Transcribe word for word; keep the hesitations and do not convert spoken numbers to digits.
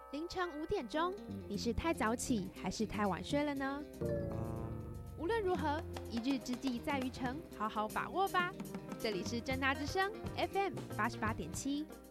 凌晨五点钟，你是太早起还是太晚睡了呢？无论如何，一日之计在于晨，好好把握吧。这里是政大之声 F M 八十八点七。